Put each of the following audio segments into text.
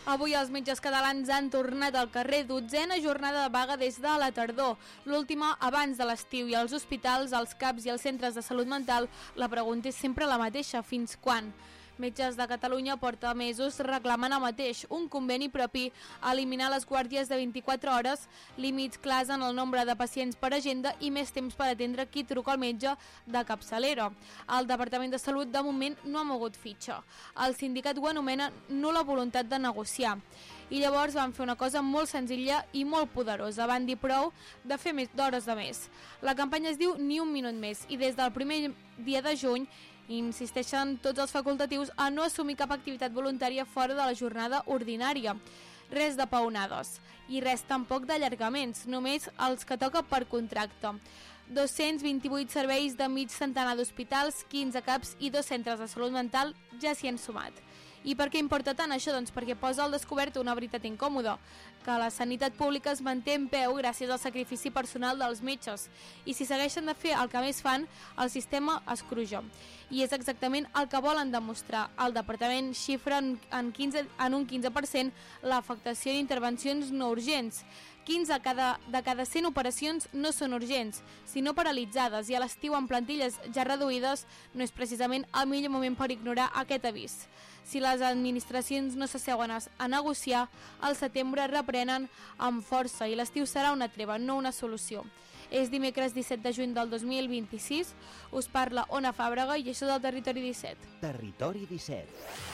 Avui els metges catalans han tornat al carrer, 12a jornada de vaga des de la tardor, l'última abans de l'estiu, i als hospitals, als CAPs i als centres de salut mental la pregunta és sempre la mateixa: fins quan? Metges de Catalunya porta mesos reclamant el mateix, un conveni propi, eliminar les guàrdies de 24 hores, límits clars en el nombre de pacients per agenda i més temps per atendre qui truca al metge de capçalera. El Departament de Salut de moment no ha mogut fitxa. El sindicat ho anomena nul·la voluntat de negociar. I llavors van fer una cosa molt senzilla i molt poderosa. Van dir prou de fer més d'hores de més. La campanya es diu Ni un minut més i des del primer dia de juny insisteixen tots els facultatius a no assumir cap activitat voluntària fora de la jornada ordinària. Res de paonades i res tampoc d'allargaments, només els que toca per contracte. 228 serveis de mig centenar d'hospitals, 15 CAPs i 2 centres de salut mental ja s'hi han sumat. I per què importa tant això? Doncs perquè posa al descobert una veritat incòmoda, que la sanitat pública es manté en peu gràcies al sacrifici personal dels metges. I si segueixen de fer el que més fan, el sistema es cruja. I és exactament el que volen demostrar. El departament xifra en un 15% l'afectació d'intervencions no urgents. 15 de cada 100 operacions no són urgents, sinó paralitzades, i a l'estiu amb plantilles ja reduïdes no és precisament el millor moment per ignorar aquest avís. Si les administracions no s'asseuen a negociar, al setembre reprenen amb força i l'estiu serà una treva, no una solució. És dimecres 17 de juny del 2026, us parla Ona Fàbrega i això és el Territori 17. Territori 17.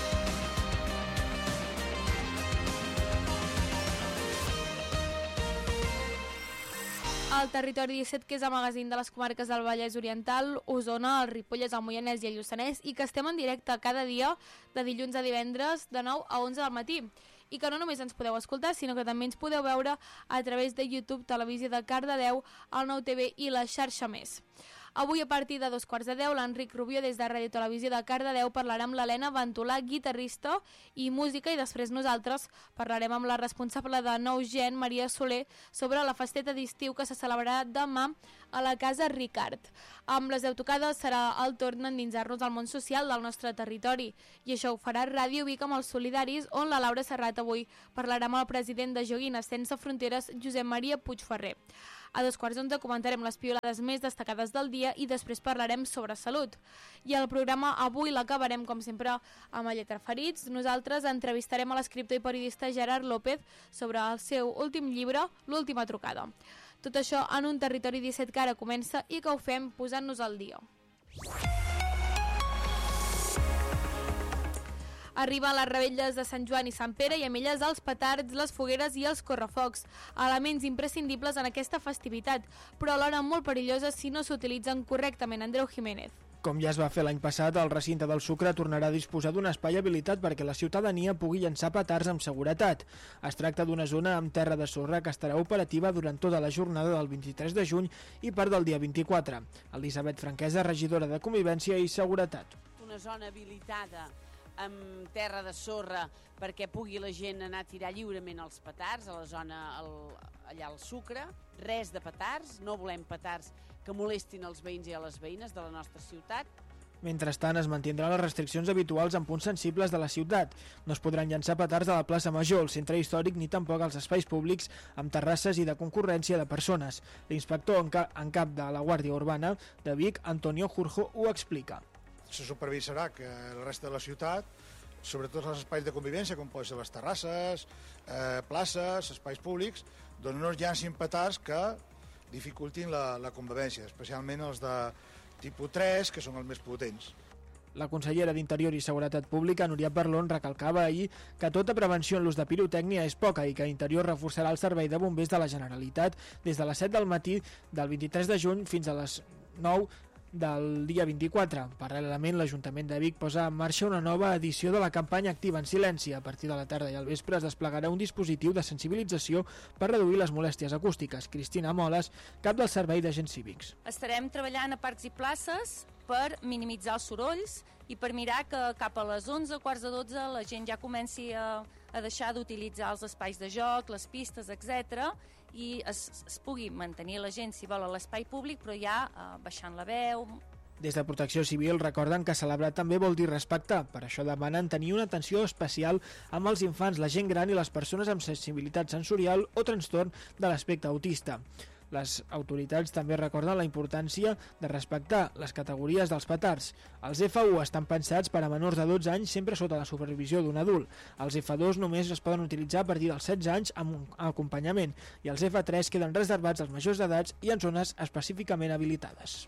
El Territori 17, que és el magazín de les comarques del Vallès Oriental, Osona, el Ripollès, el Moianès i el Lluçanès, i que estem en directe cada dia de dilluns a divendres de 9 a 11 del matí. I que no només ens podeu escoltar, sinó que també ens podeu veure a través de YouTube, Televisió de Cardedeu, el Nou TV i la xarxa Més. Avui a partir de 2:15, l'Enric Rubió des de Ràdio Televisió de Cardedeu parlarà amb l'Helena Ventolà, guitarrista i música, i després nosaltres parlarem amb la responsable de Nou Gen, Maria Soler, sobre la festeta d'estiu que se celebrarà demà a la Casa Ricard. Amb les 10 tocades serà el torn d'endinsar-nos al món social del nostre territori, i això ho farà Ràdio Vic amb els Solidaris, on la Laura Serrat avui parlarà amb el president de Joguines Sense Fronteres, Josep Maria Puigferrer. A 2:11 comentarem les piolades més destacades del dia i després parlarem sobre salut. I el programa avui l'acabarem, com sempre, amb el Lletraferits. Nosaltres entrevistarem a l'escriptor i periodista Gerard López sobre el seu últim llibre, L'última trucada. Tot això en un Territori 17 que ara comença i que ho fem posant-nos al dia. Arriben les revetlles de Sant Joan i Sant Pere i amb elles els petards, les fogueres i els correfocs, elements imprescindibles en aquesta festivitat, però alhora molt perilloses si no s'utilitzen correctament. Andreu Jiménez. Com ja es va fer l'any passat, el recinte del Sucre tornarà a disposar d'un espai habilitat perquè la ciutadania pugui llançar petards amb seguretat. Es tracta d'una zona amb terra de sorra que estarà operativa durant tota la jornada del 23 de juny i part del dia 24. Elisabet Franquesa, regidora de Convivència i Seguretat. Una zona habilitada amb terra de sorra perquè pugui la gent anar a tirar lliurement els petards a la zona allà al Sucre. Res de petards, no volem petards que molestin els veïns i a les veïnes de la nostra ciutat. Mentrestant, es mantindran les restriccions habituals en punts sensibles de la ciutat. No es podran llançar petards a la plaça Major, el centre històric, ni tampoc als espais públics amb terrasses i de concurrència de persones. L'inspector en cap de la Guàrdia Urbana de Vic, Antonio Jurjo, ho explica. Se supervisarà que la resta de la ciutat, sobretot els espais de convivència, com poden ser les terrasses, places, espais públics, doncs no es llancin petards que dificultin la convivència, especialment els de tipus 3, que són els més potents. La consellera d'Interior i Seguretat Pública, Núria Parlon, recalcava ahir que tota prevenció en l'ús de pirotècnia és poca i que Interior reforçarà el servei de bombers de la Generalitat des de les 7 del matí del 23 de juny fins a les 9 del dia 24. Paral·lelament, l'Ajuntament de Vic posa en marxa una nova edició de la campanya Activa en Silenci. A partir de la tarda i al vespre es desplegarà un dispositiu de sensibilització per reduir les molèsties acústiques. Cristina Moles, cap del Servei d'Agents Cívics. Estarem treballant a parcs i places per minimitzar els sorolls i per mirar que cap a les 11, quarts de 12, la gent ja comenci a deixar d'utilitzar els espais de joc, les pistes, etc. i es pugui mantenir la gent, si vol, a l'espai públic, però ja baixant la veu, Des de Protecció Civil recorden que celebrar també vol dir respectar. Per això demanen tenir una atenció especial amb els infants, la gent gran i les persones amb sensibilitat sensorial o trastorn de l'aspecte autista. Les autoritats també recorden la importància de respectar les categories dels petards. Els F1 estan pensats per a menors de 12 anys sempre sota la supervisió d'un adult. Els F2 només es poden utilitzar a partir dels 16 anys amb un acompanyament i els F3 queden reservats als majors d'edats i en zones específicament habilitades.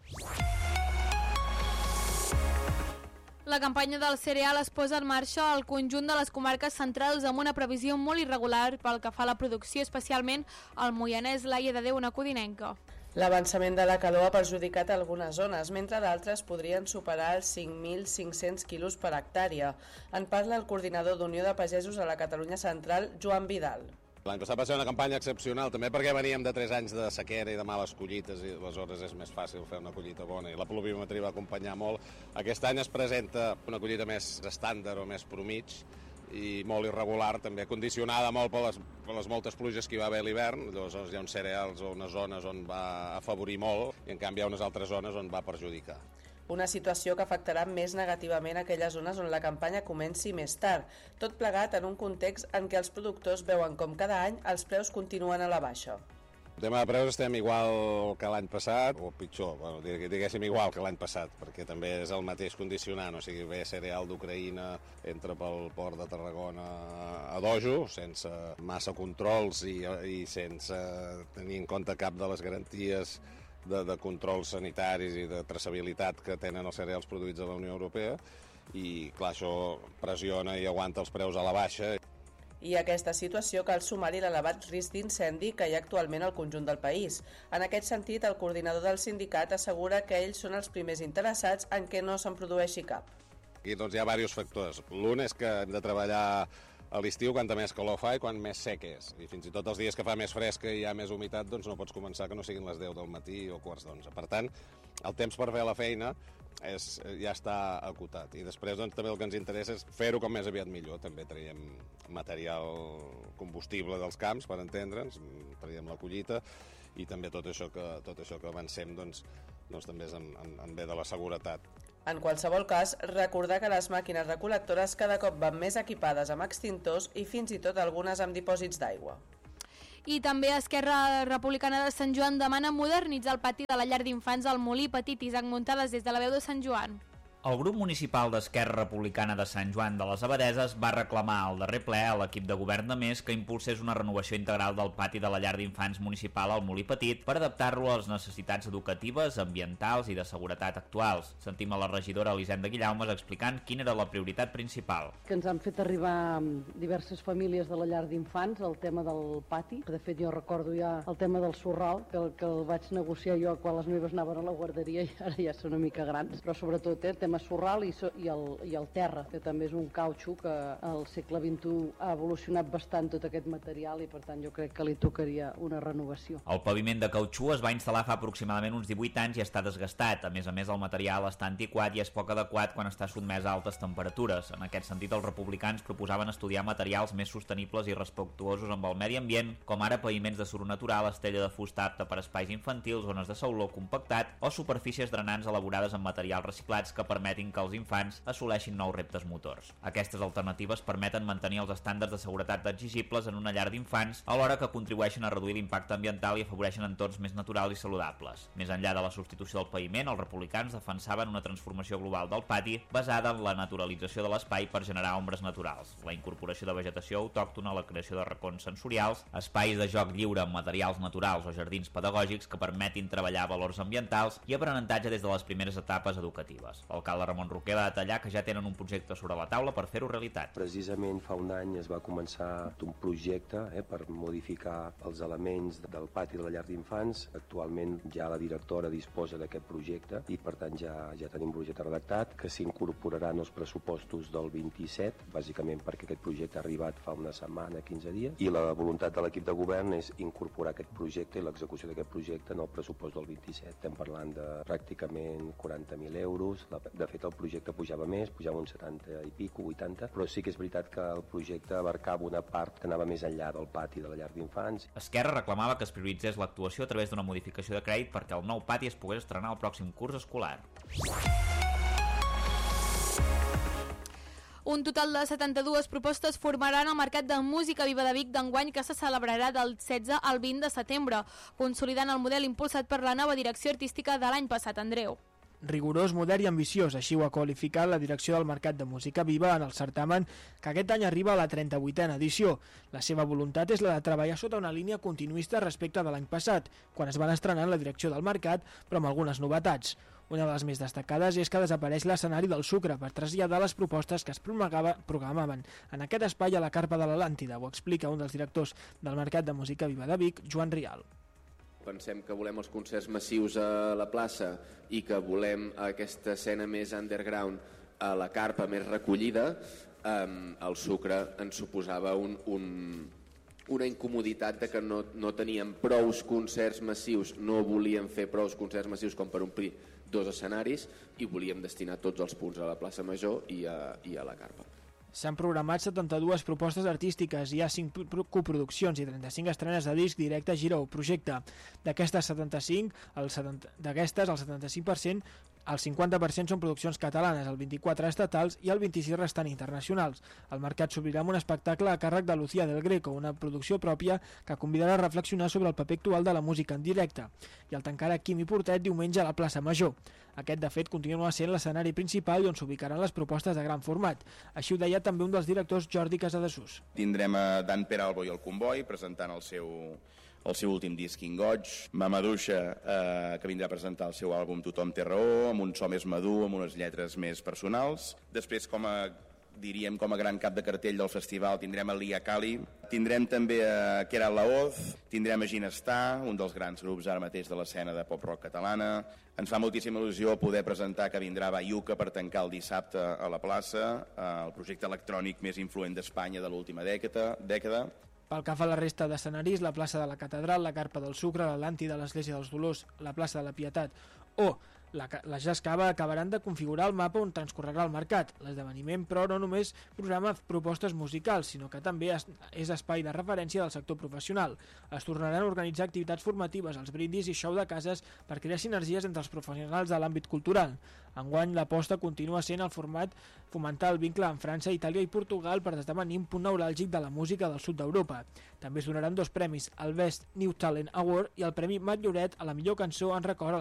La campanya del cereal es posa en marxa al conjunt de les comarques centrals amb una previsió molt irregular pel que fa a la producció, especialment al Moianès. Laia de Déu, una codinenca. L'avançament de la calor ha perjudicat algunes zones, mentre d'altres podrien superar els 5.500 quilos per hectàrea. En parla el coordinador d'Unió de Pagesos a la Catalunya Central, Joan Vidal. L'any passat va ser una campanya excepcional, també perquè veníem de 3 anys de sequera i de males collites, i aleshores és més fàcil fer una collita bona, i la pluviometria va acompanyar molt. Aquest any es presenta una collita més estàndard o més promig, i molt irregular, també condicionada molt per les moltes pluges que hi va haver a l'hivern. Llavors hi ha uns cereals o unes zones on va afavorir molt, i en canvi hi ha unes altres zones on va perjudicar. Una situació que afectarà més negativament aquelles zones on la campanya comenci més tard, tot plegat en un context en què els productors veuen com cada any els preus continuen a la baixa. El tema de preus estem igual que l'any passat, o pitjor, diguéssim igual que l'any passat, perquè també és el mateix condicionant, o sigui, ve cereal d'Ucraïna, entra pel port de Tarragona a dojo, sense massa controls i sense tenir en compte cap de les garanties de controls sanitaris i de traçabilitat que tenen els cereals produïts a la Unió Europea, i clar, això pressiona i aguanta els preus a la baixa. I a aquesta situació cal sumar-hi l'elevat risc d'incendi que hi ha actualment al conjunt del país. En aquest sentit, el coordinador del sindicat assegura que ells són els primers interessats en què no se'n produeixi cap. Aquí doncs, hi ha diversos factors. L'un és que hem de treballar a l'estiu, quanta més calor fa i quan més sec és. I fins i tot els dies que fa més fresc i hi ha més humitat, doncs no pots començar que no siguin les 10 del matí o quarts d'11. Per tant, el temps per fer la feina ja està acotat. I després doncs, també el que ens interessa és fer-ho com més aviat millor. També traiem material combustible dels camps, per entendre'ns, traiem la collita, i també tot això que avancem doncs també és en bé de la seguretat. En qualsevol cas, recordar que les màquines recol·lectores cada cop van més equipades amb extintors i fins i tot algunes amb dipòsits d'aigua. I també Esquerra Republicana de Sant Joan demana modernitzar el pati de la llar d'infants al Molí Petit. Isaac Muntades, des de la veu de Sant Joan. El grup municipal d'Esquerra Republicana de Sant Joan de les Abadeses va reclamar al darrer ple a l'equip de govern de Més que impulsés una renovació integral del pati de la llar d'infants municipal al Molí Petit per adaptar-lo a les necessitats educatives, ambientals i de seguretat actuals. Sentim a la regidora Elisenda Guillaumes explicant quina era la prioritat principal. Que ens han fet arribar diverses famílies de la llar d'infants el tema del pati. De fet, jo recordo ja el tema del sorral, que el vaig negociar jo quan les meves anaven a la guarderia i ara ja són una mica grans, però sobretot el tema sorral i el terra, que també és un cautxo que al segle XXI ha evolucionat bastant tot aquest material i per tant jo crec que li tocaria una renovació. El paviment de cautxú es va instal·lar fa aproximadament uns 18 anys i està desgastat. A més, el material està antiquat i és poc adequat quan està sotmès a altes temperatures. En aquest sentit, els republicans proposaven estudiar materials més sostenibles i respectuosos amb el medi ambient, com ara paviments de suro natural, estella de fusta apta per espais infantils, zones de sauló compactat o superfícies drenants elaborades amb materials reciclats que permetin que els infants assoleixin nous reptes motors. Aquestes alternatives permeten mantenir els estàndards de seguretat exigibles en una llar d'infants, alhora que contribueixen a reduir l'impacte ambiental i afavoreixen entorns més naturals i saludables. Més enllà de la substitució del paviment, els republicans defensaven una transformació global del pati basada en la naturalització de l'espai per generar ombres naturals, la incorporació de vegetació autòctona, la creació de racons sensorials, espais de joc lliure amb materials naturals o jardins pedagògics que permetin treballar valors ambientals i aprenentatge des de les primeres etapes educatives. L'alcalde Ramon Roquer va detallar que ja tenen un projecte sobre la taula per fer-ho realitat. Precisament fa un any es va començar un projecte per modificar els elements del pati de la llar d'infants. Actualment ja la directora disposa d'aquest projecte i per tant ja tenim un projecte redactat que s'incorporarà en els pressupostos del 27, bàsicament perquè aquest projecte ha arribat fa una setmana, 15 dies, i la voluntat de l'equip de govern és incorporar aquest projecte i l'execució d'aquest projecte en el pressupost del 27. Estem parlant de pràcticament 40.000 euros. De fet, el projecte pujava més, pujava uns 70 i pico, 80, però sí que és veritat que el projecte abarcava una part que anava més enllà del pati de la llar d'infants. Esquerra reclamava que es prioritzés l'actuació a través d'una modificació de crèdit perquè el nou pati es pogués estrenar el pròxim curs escolar. Un total de 72 propostes formaran el Mercat de Música Viva de Vic d'enguany, que se celebrarà del 16 al 20 de setembre, consolidant el model impulsat per la nova direcció artística de l'any passat, Andreu. Rigorós, modern i ambiciós, així ho ha qualificat la direcció del Mercat de Música Viva en el certamen, que aquest any arriba a la 38a edició. La seva voluntat és la de treballar sota una línia continuista respecte de l'any passat, quan es van estrenar la direcció del mercat, però amb algunes novetats. Una de les més destacades és que desapareix l'escenari del Sucre per traslladar les propostes que es programaven en aquest espai a la Carpa de l'Atlàntida. Ho explica un dels directors del Mercat de Música Viva de Vic, Joan Rial. Pensem que volem els concerts massius a la plaça i que volem aquesta escena més underground a la carpa més recollida. El Sucre ens suposava una incomoditat de que no teníem prous concerts massius, no volíem fer prous concerts massius com per omplir 2 escenaris i volíem destinar tots els punts a la plaça Major i a la carpa. S'han programat 72 propostes artístiques, hi ha 5 coproduccions i 35 estrenes de disc directe a Giró, projecte. D'aquestes, el 75%, el 50% són produccions catalanes, el 24% estatals i el 26% restant internacionals. El mercat s'obrirà amb un espectacle a càrrec de Lucía del Greco, una producció pròpia que convidarà a reflexionar sobre el paper actual de la música en directe. I el tancarà Quimi Portet diumenge a la plaça Major. Aquest, de fet, continua sent l'escenari principal i on s'ubicaran les propostes de gran format. Així ho deia també un dels directors, Jordi Casadesús. Tindrem a Dan Peralbo i el Comboi presentant el seu últim disc Ingoig, Mamaduixa, que vindrà a presentar el seu àlbum Tothom té raó, amb un so més madur, amb unes lletres més personals. Després, com a gran cap de cartell del festival, tindrem a Lia Cali, tindrem també a Keral Laoz, tindrem a Ginestar, un dels grans grups ara mateix de l'escena de pop-rock catalana. Ens fa moltíssima il·lusió poder presentar que vindrà Bayuca per tancar el dissabte a la plaça, el projecte electrònic més influent d'Espanya de l'última dècada. Pel que fa a la resta d'escenaris, la plaça de la Catedral, la Carpa del Sucre, l'Atlàntida, l'Església dels Dolors, la plaça de la Pietat o la Jazz Cava acabaran de configurar el mapa on transcorrerà el mercat. L'esdeveniment, però, no només programa propostes musicals, sinó que també és espai de referència del sector professional. Es tornaran a organitzar activitats formatives, els brindis i show de cases per crear sinergies entre els professionals de l'àmbit cultural. Enguany, l'aposta continua sent el format fomentar el vincle amb França, Itàlia i Portugal per esdevenir un punt neuràlgic de la música del sud d'Europa. També es donaran 2 premis, el Best New Talent Award i el Premi Mat Lloret a la millor cançó en record a